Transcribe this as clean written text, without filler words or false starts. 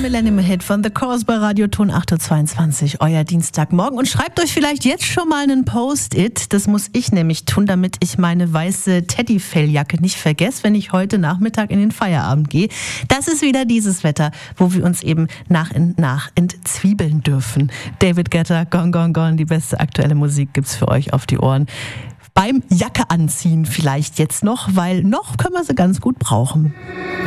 Millennium Hit von The Course bei Radioton 8.22 Uhr, euer Dienstagmorgen. Und schreibt euch vielleicht jetzt schon mal einen Post-it. Das muss ich nämlich tun, damit ich meine weiße Teddyfelljacke nicht vergesse, wenn ich heute Nachmittag in den Feierabend gehe. Das ist wieder dieses Wetter, wo wir uns eben nach und nach entzwiebeln dürfen. David Guetta, Gone, Gone, Gone. Die beste aktuelle Musik gibt's für euch auf die Ohren. Beim Jacke anziehen vielleicht jetzt noch, weil noch können wir sie ganz gut brauchen.